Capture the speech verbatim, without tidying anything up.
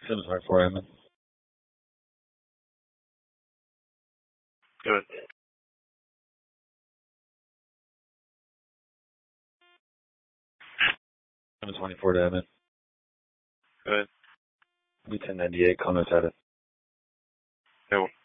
seven twenty-four, Admin. Good. seven twenty-four to Admin. Good. B ten ninety-eight, call notated. Hey,